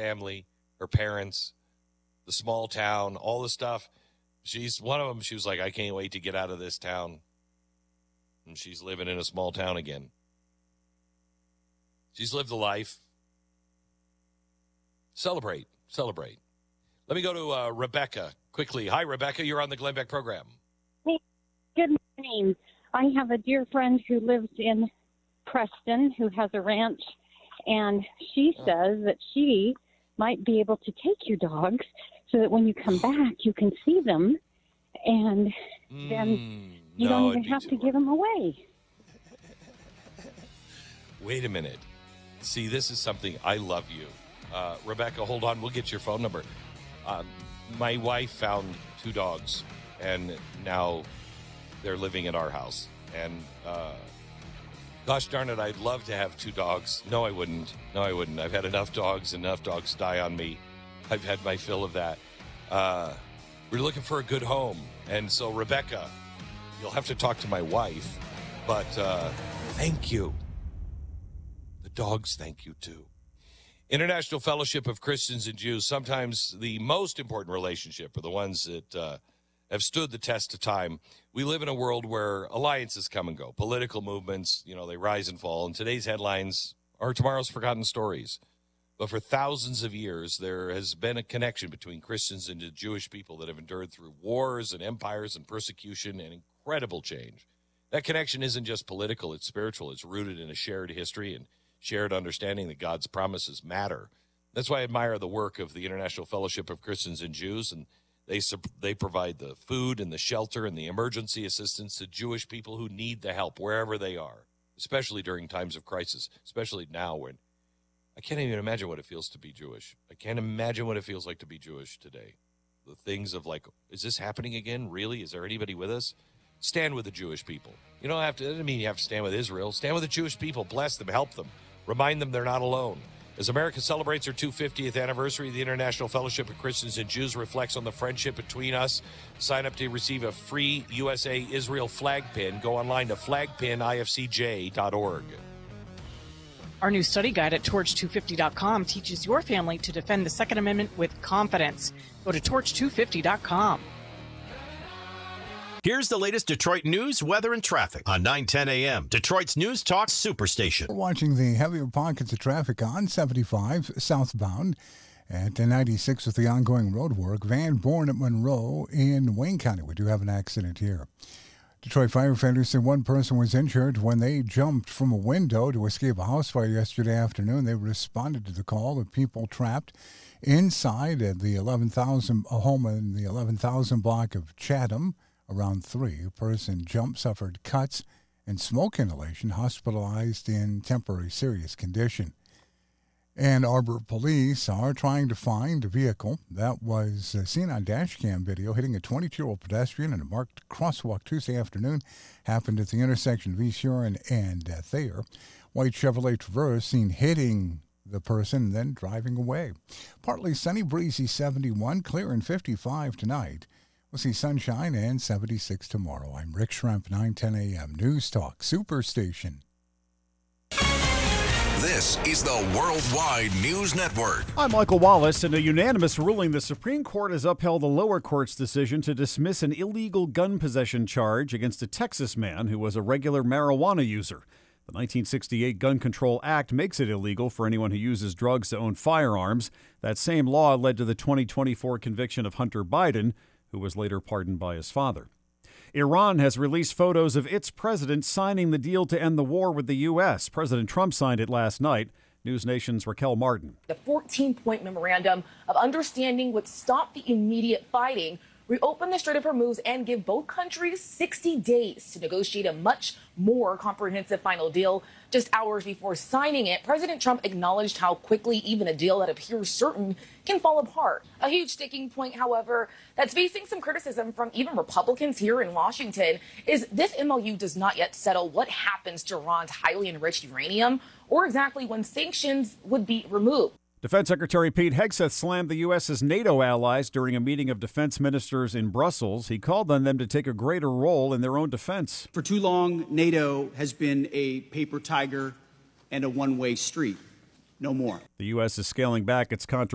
family, her parents, the small town, all the stuff. She's one of them. She was like, I can't wait to get out of this town. And she's living in a small town again. She's lived a life. Celebrate. Let me go to Rebecca quickly. Hi, Rebecca. You're on the Glenn Beck program. Hey, good morning. I have a dear friend who lives in Preston who has a ranch, and she says that she might be able to take your dogs so that when you come back, you can see them, and then you don't even have to give them away. Wait a minute. See, this is something I love you. Rebecca, hold on. We'll get your phone number. My wife found 2 dogs, and now they're living in our house. And gosh darn it, I'd love to have 2 dogs. No, I wouldn't. I've had enough dogs die on me. I've had my fill of that. We're looking for a good home. And so, Rebecca, you'll have to talk to my wife. But thank you. The dogs thank you, too. International Fellowship of Christians and Jews, sometimes the most important relationship are the ones that have stood the test of time. We live in a world where alliances come and go. Political movements, they rise and fall. And today's headlines are tomorrow's forgotten stories. But for thousands of years, there has been a connection between Christians and the Jewish people that have endured through wars and empires and persecution and incredible change. That connection isn't just political, it's spiritual. It's rooted in a shared history and shared understanding that God's promises matter. That's why I admire the work of the International Fellowship of Christians and Jews, and they provide the food and the shelter and the emergency assistance to Jewish people who need the help wherever they are, especially during times of crisis, especially now when I can't even imagine what it feels to be Jewish. I can't imagine what it feels like to be Jewish today. The things of like, is this happening again? Really? Is there anybody with us? Stand with the Jewish people. You don't have to, it doesn't mean you have to stand with Israel. Stand with the Jewish people. Bless them. Help them. Remind them they're not alone. As America celebrates her 250th anniversary, the International Fellowship of Christians and Jews reflects on the friendship between us. Sign up to receive a free USA Israel flag pin. Go online to flagpinifcj.org. Our new study guide at torch250.com teaches your family to defend the Second Amendment with confidence. Go to torch250.com. Here's the latest Detroit news, weather, and traffic on 9:10 a.m. Detroit's News Talk Superstation. We're watching the heavier pockets of traffic on 75 southbound at 96 with the ongoing road work. Van Born at Monroe in Wayne County. We do have an accident here. Detroit firefighters say one person was injured when they jumped from a window to escape a house fire yesterday afternoon. They responded to the call of people trapped inside at the 11,000 home in the 11,000 block of Chatham. Around 3, a person jumped, suffered cuts and smoke inhalation, hospitalized in temporary serious condition. Ann Arbor police are trying to find a vehicle that was seen on dash cam video hitting a 22-year-old pedestrian in a marked crosswalk Tuesday afternoon. Happened at the intersection of East Huron and Thayer. White Chevrolet Traverse seen hitting the person and then driving away. Partly sunny, breezy 71, clear and 55 tonight. We'll see sunshine and 76 tomorrow. I'm Rick Schrempf, 9:10 a.m. News Talk Superstation. This is the Worldwide News Network. I'm Michael Wallace. In a unanimous ruling, the Supreme Court has upheld the lower court's decision to dismiss an illegal gun possession charge against a Texas man who was a regular marijuana user. The 1968 Gun Control Act makes it illegal for anyone who uses drugs to own firearms. That same law led to the 2024 conviction of Hunter Biden, who was later pardoned by his father. Iran has released photos of its president signing the deal to end the war with the U.S. President Trump signed it last night. News Nation's Raquel Martin. The 14-point memorandum of understanding would stop the immediate fighting, reopen the Strait of Hormuz, and give both countries 60 days to negotiate a much more comprehensive final deal. Just hours before signing it, President Trump acknowledged how quickly even a deal that appears certain can fall apart. A huge sticking point, however, that's facing some criticism from even Republicans here in Washington is this MOU does not yet settle what happens to Iran's highly enriched uranium or exactly when sanctions would be removed. Defense Secretary Pete Hegseth slammed the U.S.'s NATO allies during a meeting of defense ministers in Brussels. He called on them to take a greater role in their own defense. For too long, NATO has been a paper tiger and a one-way street. No more. The U.S. is scaling back its contribution